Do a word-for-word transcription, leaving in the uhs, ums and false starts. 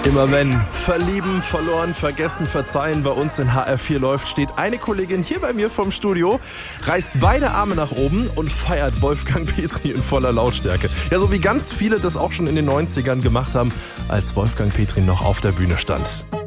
Immer wenn verlieben, verloren, vergessen, verzeihen bei uns in H R vier läuft, steht eine Kollegin hier bei mir vom Studio, reißt beide Arme nach oben und feiert Wolfgang Petri in voller Lautstärke. Ja, so wie ganz viele das auch schon in den neunzigern gemacht haben, als Wolfgang Petri noch auf der Bühne stand.